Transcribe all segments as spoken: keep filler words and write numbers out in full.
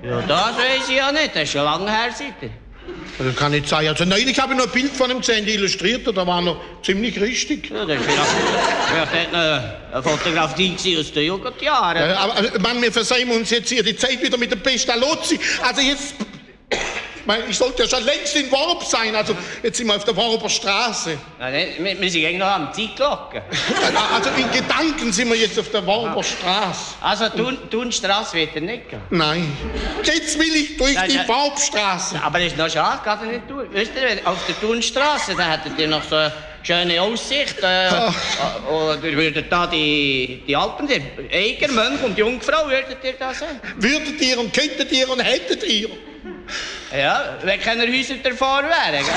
Ja, das weiß ich ja nicht. Das ist schon lange her, seitdem. Das kann nicht sein. Also neulich habe ich noch ein Bild von ihm gesehen, illustriert, da war noch ziemlich richtig. Ja, das war vielleicht, vielleicht eine, eine Fotografie aus den Jugendjahren. Ja, aber also, Mann, wir versehen uns jetzt hier die Zeit wieder mit dem Pestalozzi. Also jetzt... Ich meine, ich sollte ja schon längst in Worb sein. Also, jetzt sind wir auf der Worber Straße. Ja, nicht, wir, wir sind eigentlich noch am Zeitglocken. Also, in Gedanken sind wir jetzt auf der Worber Straße. Also, Thun, Thunstrasse wird er nicht gehen? Nein. Jetzt will ich durch Nein, die nein. Worbstraße. Aber das ist noch schade, geht er nicht durch. Wisst ihr, auf der Thunstrasse, da hättet ihr noch so eine schöne Aussicht. Äh, oder würdet da die, die Alpen sehen. Eiger, Mönch und Jungfrau, würdet ihr da sehen? Würdet ihr und könntet ihr und hättet ihr? Ja, wenn keine Häuser davor wären, gell?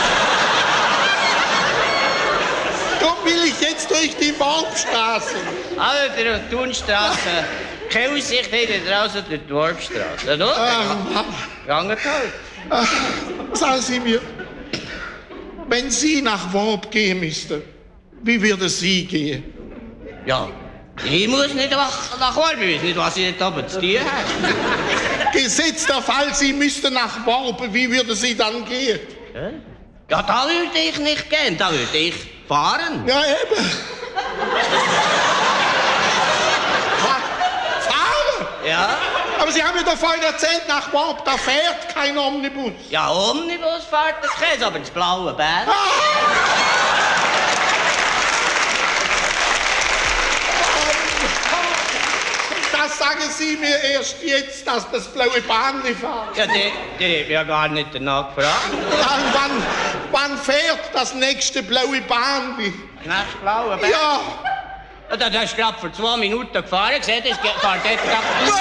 Darum will ich jetzt durch die Worbstraße. Also, der Thunstrasse, keine Aussicht habt ihr draußen durch die Worpstrasse. Ja, Ah, Ganget halt. ah, sagen Sie mir, wenn Sie nach Worb gehen müssten, wie würde Sie gehen? Ja, ich muss nicht nach, nach Worp, ich weiß nicht, was ich da oben zu tun habe. Gesetzt der Fall, Sie müssten nach Worb, wie würde Sie dann gehen? Ja, da würde ich nicht gehen, da würde ich fahren. Ja, eben. Fahren? Ja, Aber Sie haben mir doch vorhin erzählt, nach Worb, da fährt kein Omnibus. ja, Omnibus fährt das Käse, aber das blaue Bär. Das sagen Sie mir erst jetzt, dass das blaue Bahnli fährt. Ja, die, die hat ja gar nicht danach gefragt. Dann, wann, wann fährt das nächste blaue Bahnli? Das blaue Bär? Ja. Ja, das hast du gerade vor zwei Minuten gefahren, gesehen, das fährt jetzt gerade...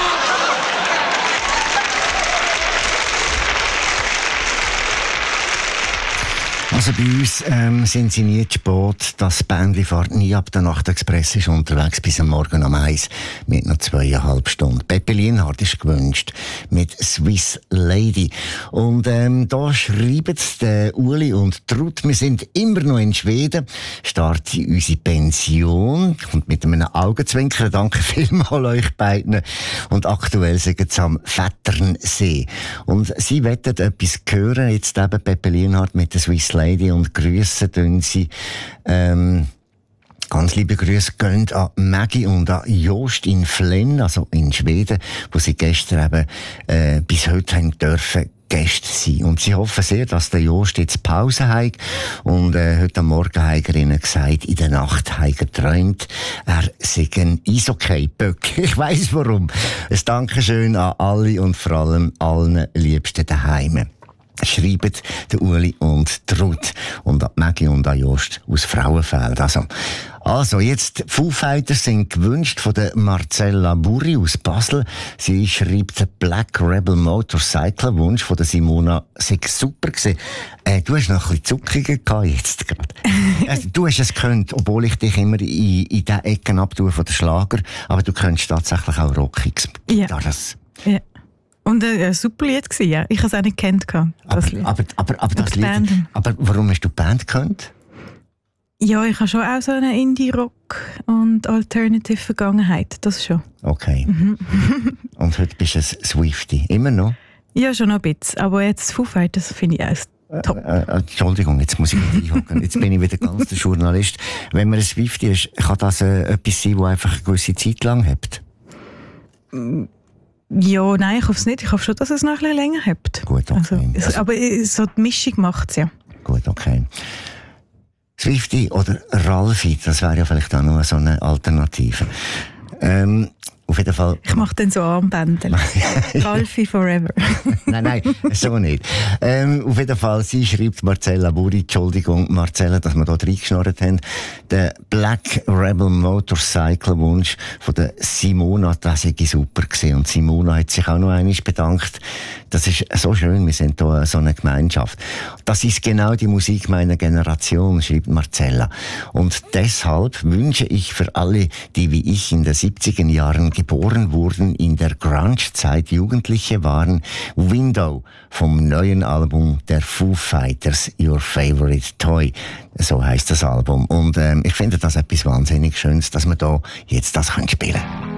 Also bei uns ähm, sind sie nie zu spät. Das Bändli fährt nie ab. Der Nachtexpress ist unterwegs bis am Morgen um eins mit noch zweieinhalb Stunden. Peppe Lienhardt ist gewünscht mit Swiss Lady. Und ähm, da schreiben der Uli und Trud, wir sind immer noch in Schweden, startet unsere Pension. Und mit einem Augenzwinkern danke vielmals euch beiden. Und aktuell sind sie am Vetternsee. Und sie wettet etwas hören, jetzt eben Peppe Lienhardt mit der Swiss Lady. Und grüssen tun sie. Ähm, ganz liebe Grüße gehen an Maggie und an Jost in Flenn, also in Schweden, wo sie gestern eben äh, bis heute haben dürfen Gäste sein. Und sie hoffen sehr, dass der Jost jetzt Pause hat. Und äh, heute am Morgen hat er ihnen gesagt, in der Nacht hat er geträumt, er sei ein Eishockey-Böck. Ich weiss warum. Ein Dankeschön an alle und vor allem allen Liebsten daheim. Schreiben der Uli und Trud und an Maggie und an Jost aus Frauenfeld. Also, also jetzt Foo Fighters sind gewünscht von der Marcella Burri aus Basel. Sie schreibt den Black Rebel Motorcycle Wunsch von der Simona. Sei super gewesen. Äh, du hast noch ein bisschen Zuckungen gehabt jetzt gerade. Also, du hast es gekonnt, obwohl ich dich immer in, in den Ecken abtue von den Schlager. Aber du könntest tatsächlich auch Rockiges. Ja. Das. Ja. Und ein äh, super Lied gewesen, ja. Ich habe es auch nicht gekannt. Das aber, Lied. aber, aber, aber, das die Lied, Band. aber warum hast du die Band gekannt? Ja, ich habe schon auch so eine Indie-Rock- und Alternative-Vergangenheit. Das schon. Okay. Mhm. Und heute bist du ein Swiftie. Immer noch? Ja, schon noch ein bisschen. Aber jetzt Foo Fighters finde ich auch top. Äh, äh, Entschuldigung, jetzt muss ich mich einhocken. Jetzt bin ich wieder ganz der Journalist. Wenn man ein Swiftie ist, kann das äh, etwas sein, das einfach eine gewisse Zeit lang hebt? Ja, nein, ich hoffe es nicht. Ich hoffe schon, dass es noch ein bisschen länger hebt. Gut, okay. Also, also, aber so die Mischung macht es ja. Gut, okay. Swiftie oder Ralfi, das wäre ja vielleicht auch noch so eine Alternative. Ähm, auf jeden Fall. Ich mache dann so Armbänder. Ralfi forever. Nein, nein, so nicht. Ähm, auf jeden Fall, sie schreibt Marcella Buri, Entschuldigung, Marcella, dass wir da reingeschnorrt haben. Der Black Rebel Motorcycle Wunsch von der Simona, das sei super gewesen. Und Simona hat sich auch noch einmal bedankt. Das ist so schön, wir sind hier so eine Gemeinschaft. Das ist genau die Musik meiner Generation, schreibt Marcella. Und deshalb wünsche ich für alle, die wie ich in den siebziger Jahren geboren wurden, in der Grunge-Zeit Jugendliche waren, Window vom neuen Album der Foo Fighters, Your Favorite Toy. So heisst das Album. Und ähm, ich finde das etwas wahnsinnig Schönes, dass wir da jetzt das spielen können.